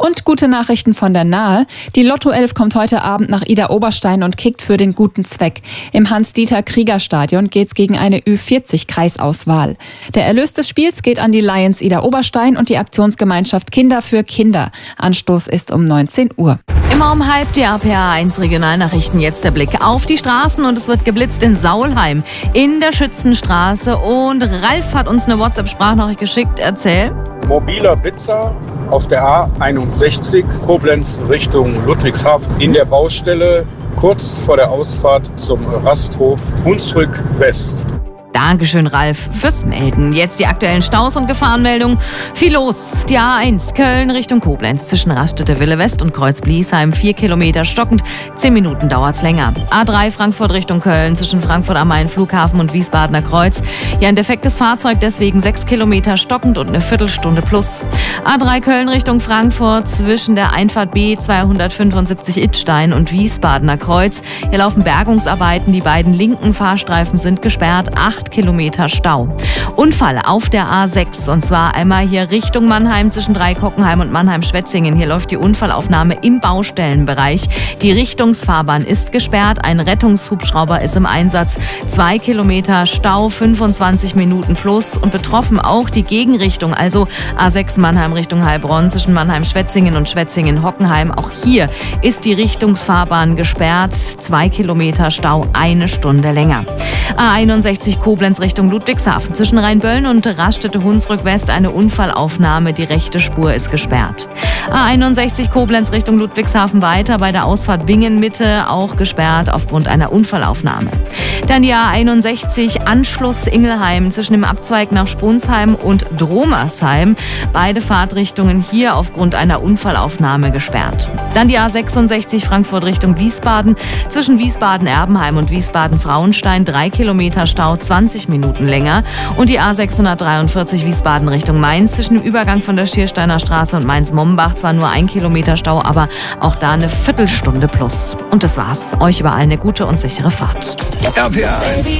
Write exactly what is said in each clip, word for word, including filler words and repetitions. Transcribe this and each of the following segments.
Und gute Nachrichten von der Nahe. Die Lotto elf kommt heute Abend nach Idar-Oberstein und kickt für den guten Zweck. Im Hans-Dieter-Krieger-Stadion geht's gegen eine Ü vierzig Kreisauswahl. Der Erlös des Spiels geht an die Lions Idar-Oberstein und die Aktionsgemeinschaft Kinder für Kinder. Anstoß ist um neunzehn Uhr. Immer um halb die R P A eins Regionalnachrichten. Jetzt der Blick auf die Straßen und es wird geblitzt in Saulheim, in der Schützenstraße. Und Ralf hat uns eine WhatsApp-Sprachnachricht geschickt. Erzähl. Mobiler Blitzer auf der A einundsechzig, Koblenz Richtung Ludwigshafen, in der Baustelle kurz vor der Ausfahrt zum Rasthof Hunsrück West. Dankeschön, Ralf, fürs Melden. Jetzt die aktuellen Staus und Gefahrenmeldungen. Viel los. Die A eins Köln Richtung Koblenz zwischen Raststätte Wille West und Kreuz Bliesheim. Vier Kilometer stockend. Zehn Minuten dauert's länger. A drei Frankfurt Richtung Köln zwischen Frankfurt am Main Flughafen und Wiesbadener Kreuz. Ja, ein defektes Fahrzeug, deswegen sechs Kilometer stockend und eine Viertelstunde plus. A drei Köln Richtung Frankfurt zwischen der Einfahrt B zweihundertfünfundsiebzig Idstein und Wiesbadener Kreuz. Hier laufen Bergungsarbeiten. Die beiden linken Fahrstreifen sind gesperrt. Acht Kilometer Stau. Unfall auf der A sechs und zwar einmal hier Richtung Mannheim zwischen Dreikockenheim und Mannheim-Schwetzingen. Hier läuft die Unfallaufnahme im Baustellenbereich. Die Richtungsfahrbahn ist gesperrt. Ein Rettungshubschrauber ist im Einsatz. Zwei Kilometer Stau, fünfundzwanzig Minuten plus und betroffen auch die Gegenrichtung, also A sechs Mannheim Richtung Heilbronn zwischen Mannheim-Schwetzingen und Schwetzingen-Hockenheim. Auch hier ist die Richtungsfahrbahn gesperrt. Zwei Kilometer Stau, eine Stunde länger. A einundsechzig Koblenz Richtung Ludwigshafen. Zwischen Rheinböllen und Raststätte Hunsrück West eine Unfallaufnahme. Die rechte Spur ist gesperrt. A einundsechzig Koblenz Richtung Ludwigshafen weiter. Bei der Ausfahrt Bingen Mitte auch gesperrt aufgrund einer Unfallaufnahme. Dann die A einundsechzig Anschluss Ingelheim zwischen dem Abzweig nach Spunsheim und Dromersheim. Beide Fahrtrichtungen hier aufgrund einer Unfallaufnahme gesperrt. Dann die A sechsundsechzig Frankfurt Richtung Wiesbaden. Zwischen Wiesbaden-Erbenheim und Wiesbaden-Frauenstein drei Kilometer Stau, zwanzig Minuten länger. Und die A sechshundertdreiundvierzig Wiesbaden Richtung Mainz zwischen dem Übergang von der Schiersteiner Straße und Mainz-Mombach. Zwar nur ein Kilometer Stau, aber auch da eine Viertelstunde plus. Und das war's. Euch überall eine gute und sichere Fahrt. R P A eins.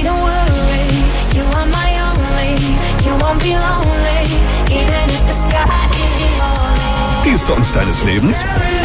Die Songs deines Lebens?